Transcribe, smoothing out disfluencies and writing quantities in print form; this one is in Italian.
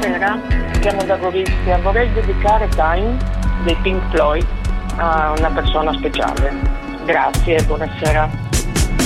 buonasera, chiamo da Gorizia. Vorrei dedicare Time dei Pink Floyd a una persona speciale. Grazie, buonasera.